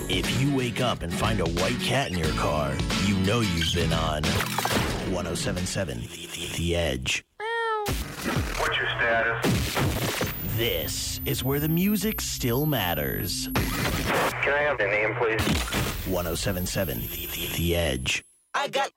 If you wake up and find a white cat in your car, you know you've been on 107.7 The Edge. What's your status? This is where the music still matters. Can I have the name, please? 107.7 The Edge. I got